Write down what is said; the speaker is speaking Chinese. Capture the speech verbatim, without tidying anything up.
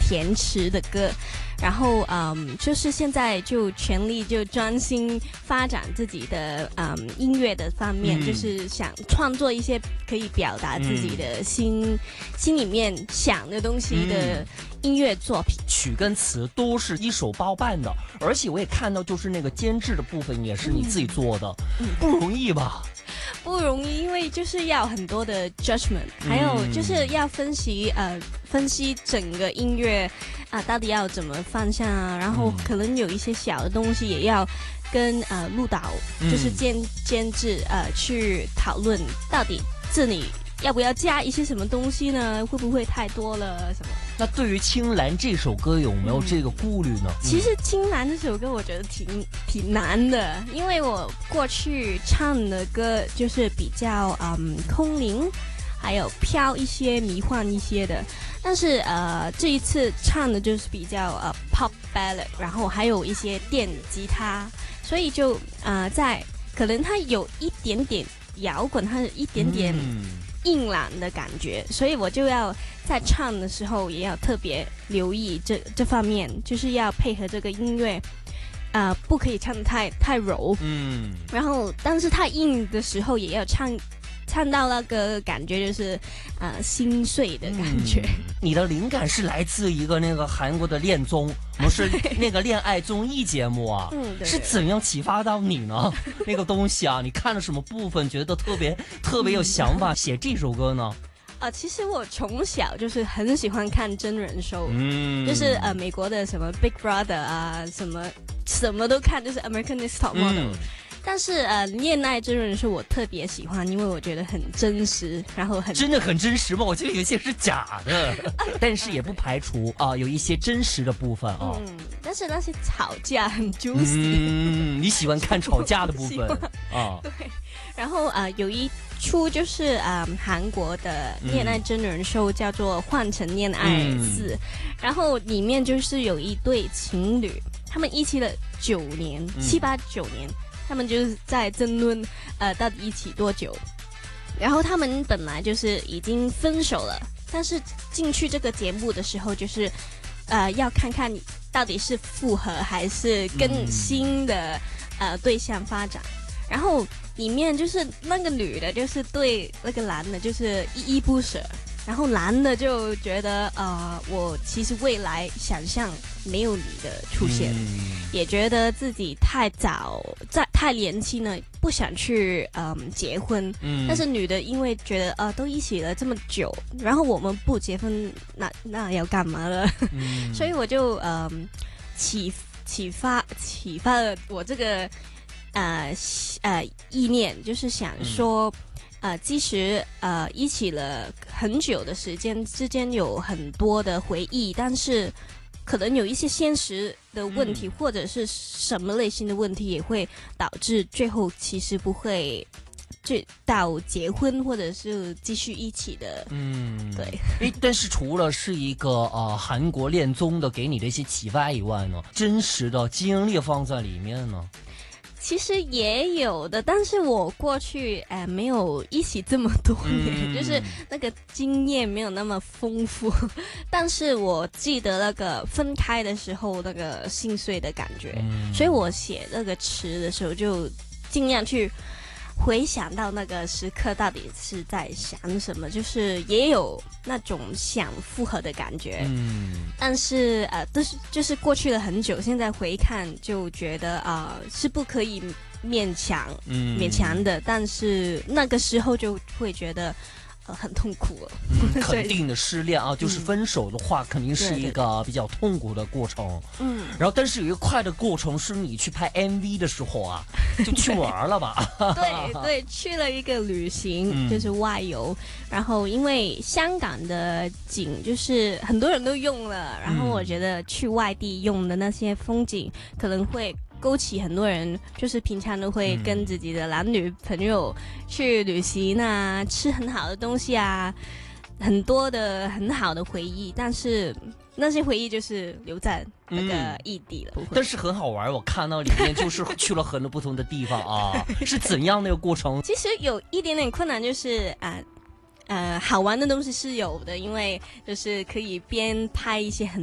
填词的歌。然后嗯，就是现在就全力就专心发展自己的嗯音乐的方面，嗯、就是想创作一些可以表达自己的心、嗯、心里面想的东西的音乐作品。 嗯、曲跟词都是一手包办的，而且我也看到就是那个监制的部分也是你自己做的，嗯、不容易吧？ 不容易，因为就是要很多的 judgment， 还有就是要分析、嗯、呃分析整个音乐啊、呃、到底要怎么方向啊，然后可能有一些小的东西也要跟呃录导就是监监制呃去讨论，到底这里要不要加一些什么东西呢？会不会太多了什么？ 那对于青蓝这首歌有没有这个顾虑呢？嗯、 其实青蓝这首歌我觉得挺挺难的，因为我过去唱的歌就是比较嗯空灵，还有飘一些迷幻一些的，但是呃这一次唱的就是比较呃 pop ballad， 然后还有一些电吉他，所以就呃在可能它有一点点摇滚，它有一点点、嗯硬朗的感觉，所以我就要在唱的时候也要特别留意这这方面，就是要配合这个音乐，呃，不可以唱得太太柔，嗯，然后但是太硬的时候也要唱唱到那个感觉就是呃心碎的感觉。 嗯、你的灵感是来自一个那个韩国的恋综，不是那个恋爱综艺节目啊？嗯，对，是怎样启发到你呢？那个东西啊，你看了什么部分觉得特别特别有想法，写这首歌呢？ 啊、呃，其实我从小就是很喜欢看真人秀，嗯，就是呃美国的什么 Big Brother 啊，什么什么都看，就是 American Next Top Model。嗯，但是呃，恋爱真人秀我特别喜欢，因为我觉得很真实，然后很真的很真实吗？我觉得有些是假的，但是也不排除啊、呃、有一些真实的部分啊。 嗯，但是那些吵架很 juicy。 嗯，你喜欢看吵架的部分啊？ 对，然后呃有一出就是呃韩国的恋爱真人秀叫做《换乘恋爱四》，嗯，然后里面就是有一对情侣，他们一起了九年，嗯、七八九年。他们就是在争论，呃，到底一起多久。然后他们本来就是已经分手了，但是进去这个节目的时候，就是，呃，要看看到底是复合还是跟新的、嗯、呃对象发展。然后里面就是那个女的，就是对那个男的，就是依依不舍。然后男的就觉得，呃，我其实未来想象没有你的出现，嗯、也觉得自己太早，在太年轻了，不想去嗯、呃、结婚。嗯、但是女的因为觉得，呃，都一起了这么久，然后我们不结婚，那那要干嘛了？嗯、所以我就嗯、呃、启启发启发了我这个呃呃意念，就是想说。嗯呃，即使呃一起了很久的时间，之间有很多的回忆，但是可能有一些现实的问题，嗯、或者是什么类型的问题，也会导致最后其实不会就到结婚或者是继续一起的。嗯，对。 诶，但是除了是一个呃韩国恋综的给你的一些启发以外呢，真实的经历放在里面呢？ 其实也有的，但是我过去呃没有一起这么多年，嗯、就是那个经验没有那么丰富。但是我记得那个分开的时候那个心碎的感觉，嗯、所以我写那个词的时候就尽量去回想到那个时刻到底是在想什么，就是也有那种想复合的感觉，嗯，但是呃，都是就是过去了很久，现在回看就觉得啊、呃、是不可以勉强，嗯，勉强的，但是那个时候就会觉得。呃，很痛苦了。 嗯、肯定的失恋啊，就是分手的话，嗯、肯定是一个比较痛苦的过程。嗯，然后但是有一个快的过程，是你去拍 M V 的时候啊，就去玩了吧？ 对对，去了一个旅行，嗯、就是外游。然后因为香港的景就是很多人都用了，然后我觉得去外地用的那些风景可能会。勾起很多人就是平常都会跟自己的男女朋友去旅行啊，吃很好的东西啊，很多的很好的回忆，但是那些回忆就是留在那个异地了。嗯、 但是很好玩，我看到里面就是去了很多不同的地方啊，是怎样的一个过程？ 其实有一点点困难，就是啊。呃，好玩的东西是有的，因为就是可以边拍一些很